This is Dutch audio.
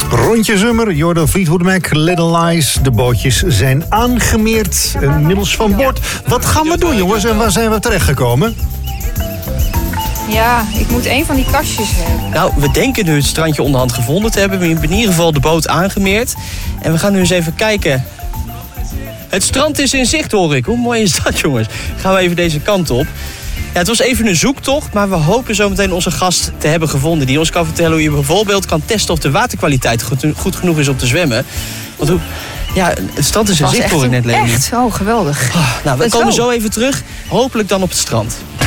Rondje Zummer, Jordan Fleetwood Mac, Little Lies. De bootjes zijn aangemeerd, inmiddels van boord. Wat gaan we doen, jongens, en waar zijn we terechtgekomen? Ja, ik moet een van die kastjes hebben. Nou, we denken nu het strandje onderhand gevonden te hebben. We hebben in ieder geval de boot aangemeerd. En we gaan nu eens even kijken. Het strand is in zicht, hoor ik. Hoe mooi is dat, jongens? Gaan we even deze kant op. Ja, het was even een zoektocht, maar we hopen zo meteen onze gast te hebben gevonden. Die ons kan vertellen hoe je bijvoorbeeld kan testen of de waterkwaliteit goed genoeg is om te zwemmen. Want ja, het strand is in zicht, hoor ik net, Leni. Echt, geweldig. Nou, we komen zo even terug. Hopelijk dan op het strand.